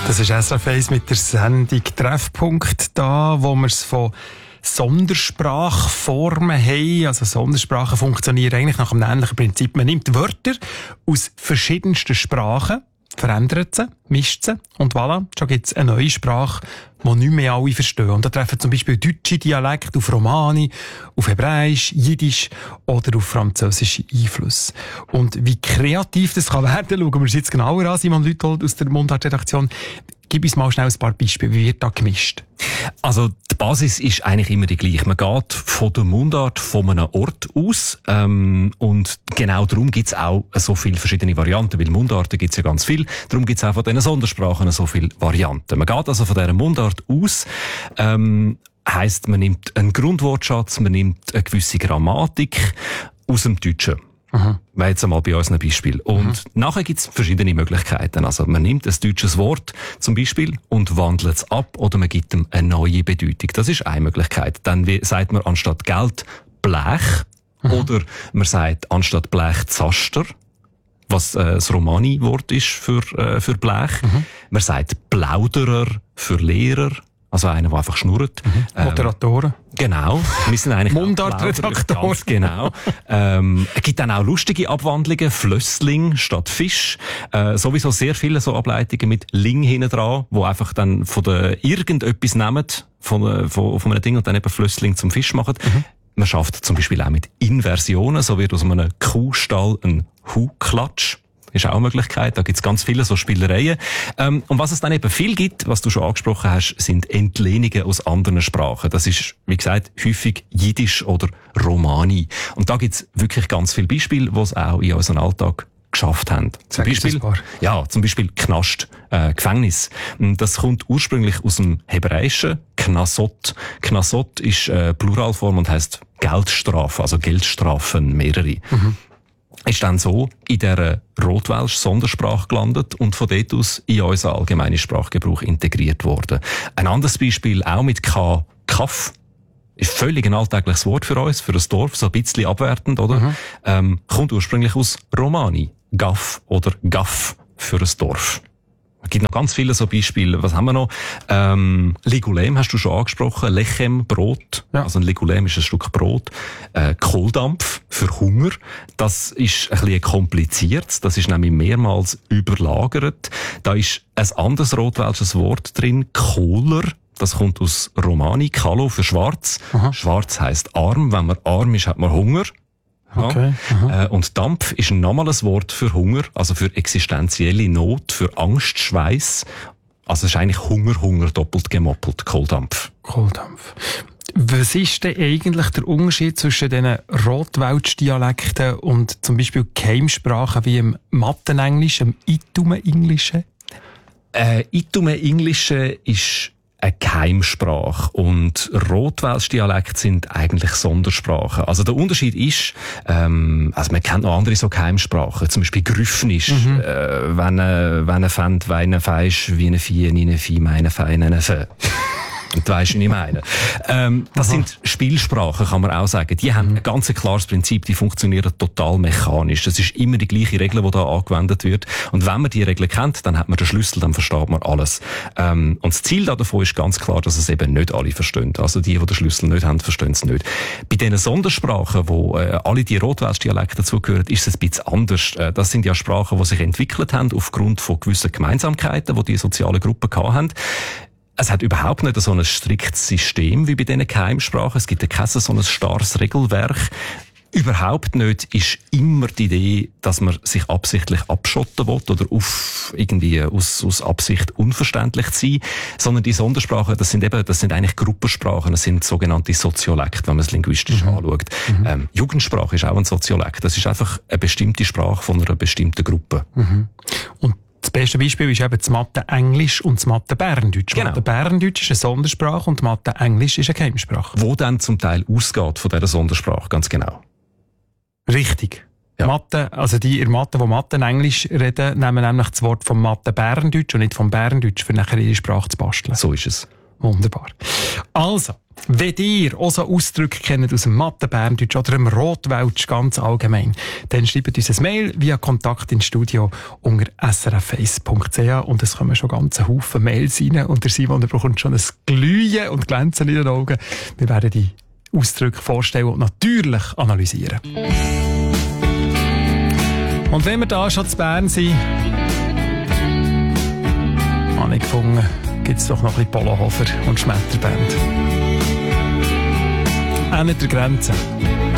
Das ist SRF 1 mit der Sendung Treffpunkt da, wo wir es von Sondersprachformen haben. Also Sondersprachen funktionieren eigentlich nach einem ähnlichen Prinzip. Man nimmt Wörter aus verschiedensten Sprachen, verändert sie, mischt sie und voilà, schon gibt es eine neue Sprache, die nicht mehr alle verstehen. Und da treffen zum Beispiel deutsche Dialekte auf Romani, auf Hebräisch, Jiddisch oder auf französische Einflüsse. Und wie kreativ das kann werden, schauen wir uns jetzt genauer an, Simon Lüthold aus der Mundart-Redaktion. Gib uns mal schnell ein paar Beispiele. Wie wird da gemischt? Also, die Basis ist eigentlich immer die gleiche. Man geht von der Mundart von einem Ort aus, und genau darum gibt's auch so viele verschiedene Varianten, weil Mundarten gibt's ja ganz viel. Darum gibt's auch von diesen Sondersprachen so viele Varianten. Man geht also von dieser Mundart aus, heisst, man nimmt einen Grundwortschatz, man nimmt eine gewisse Grammatik aus dem Deutschen. Wäre jetzt einmal bei uns ein Beispiel. Und nachher gibt's verschiedene Möglichkeiten. Also man nimmt ein deutsches Wort zum Beispiel und wandelt es ab oder man gibt ihm eine neue Bedeutung. Das ist eine Möglichkeit. Dann sagt man anstatt Geld Blech oder man sagt anstatt Blech Zaster, was das Romani-Wort ist für Blech. Man sagt Plauderer für Lehrer. Also einer, der einfach schnurrt. Moderatoren. Genau. Wir sind eigentlich Mundart-Redaktoren. Ganz genau. Es gibt dann auch lustige Abwandlungen. Flössling statt Fisch. Sowieso sehr viele so Ableitungen mit Ling hinten dran, wo einfach dann von der irgendetwas nehmen, von einem Ding und dann eben Flössling zum Fisch machen. Man schafft zum Beispiel auch mit Inversionen. So wird aus einem Kuhstall ein Huklatsch. Ist auch eine Möglichkeit. Da gibt's ganz viele so Spielereien. Und was es dann eben viel gibt, was du schon angesprochen hast, sind Entlehnungen aus anderen Sprachen. Das ist, wie gesagt, häufig Jiddisch oder Romani. Und da gibt's wirklich ganz viele Beispiele, die es auch in unserem Alltag geschafft haben. Zum Beispiel Knast, Gefängnis. Das kommt ursprünglich aus dem Hebräischen, Knasot. Knasot ist Pluralform und heisst Geldstrafe, also Geldstrafen, mehrere. Ist dann so in dieser Rotwelsch-Sondersprache gelandet und von dort aus in unseren allgemeinen Sprachgebrauch integriert worden. Ein anderes Beispiel, auch mit K, Kaff, ist völlig ein alltägliches Wort für uns, für ein Dorf, so ein bisschen abwertend, oder? Kommt ursprünglich aus Romani, Gaff oder Gaff für ein Dorf. Es gibt noch ganz viele so Beispiele. Was haben wir noch? Ligulem hast du schon angesprochen. Lechem, Brot. Ja. Also ein Ligulem ist ein Stück Brot. Kohldampf für Hunger. Das ist ein bisschen kompliziert. Das ist nämlich mehrmals überlagert. Da ist ein anderes rotwelsches Wort drin. Kohler. Das kommt aus Romani. Kalo für schwarz. Schwarz heisst arm. Wenn man arm ist, hat man Hunger. Okay. Und Dampf ist ein normales Wort für Hunger, also für existenzielle Not, für Angst, Schweiß. Also es ist eigentlich Hunger, doppelt gemoppelt, Kohldampf. Was ist denn eigentlich der Unterschied zwischen diesen Rotwelsch-Dialekten und zum Beispiel Geheimsprachen wie im Mattenenglisch, im Itume-Englischen? Itume-Englische ist eine Geheimsprache und Rotwelsch-Dialekte sind eigentlich Sondersprachen. Also der Unterschied ist, also man kennt noch andere so Geheimsprachen, zum Beispiel Grüffnisch, wenn ein Fend, weine feisch, wie eine Vieh, eine Vieh, meine Feine, eine Fe. Und du weisst, was ich meine. Das sind Spielsprachen, kann man auch sagen. Die haben ein ganz klares Prinzip, die funktionieren total mechanisch. Das ist immer die gleiche Regel, die da angewendet wird. Und wenn man die Regel kennt, dann hat man den Schlüssel, dann versteht man alles. Und das Ziel davon ist ganz klar, dass es eben nicht alle verstehen. Also die den Schlüssel nicht haben, verstehen es nicht. Bei diesen Sondersprachen, wo alle die Rotwelsch-Dialekte dazugehören, ist es ein bisschen anders. Das sind ja Sprachen, die sich entwickelt haben aufgrund von gewissen Gemeinsamkeiten, die sozialen Gruppen hatten. Es hat überhaupt nicht so ein striktes System wie bei diesen Geheimsprachen. Es gibt ja kein so ein starres Regelwerk. Überhaupt nicht ist immer die Idee, dass man sich absichtlich abschotten will oder irgendwie aus Absicht unverständlich zu sein. Sondern die Sondersprachen, das sind eigentlich Gruppensprachen. Das sind sogenannte Soziolekte, wenn man es linguistisch anschaut. Jugendsprache ist auch ein Soziolekt. Das ist einfach eine bestimmte Sprache von einer bestimmten Gruppe. Und das beste Beispiel ist eben das Mathe-Englisch und das Mathe-Berndeutsch. Genau. Mathe-Berndeutsch ist eine Sondersprache und Mathe-Englisch ist eine Geheimsprache. Wo dann zum Teil ausgeht von dieser Sondersprache, ganz genau. Richtig. Ja. Mathe, also die in Mathe, die Mathe-Englisch reden, nehmen nämlich das Wort vom Mathe-Berndeutsch und nicht vom Berndeutsch, für nachher ihre Sprache zu basteln. So ist es. Wunderbar. Also, wenn ihr auch so Ausdrücke kennt aus dem Mathe-Berndeutsch oder dem Rotwelsch ganz allgemein, dann schreibt uns ein Mail via Kontakt ins Studio unter srf1.ch und es kommen schon ganz Haufen Mails rein und der Simon bekommt schon ein Glühen und Glänzen in den Augen. Wir werden die Ausdrücke vorstellen und natürlich analysieren. Und wenn wir da schon zu Bern sind, habe ich gefunden, gibt es doch noch ein bisschen Polohofer und Schmetterband. An der Grenze.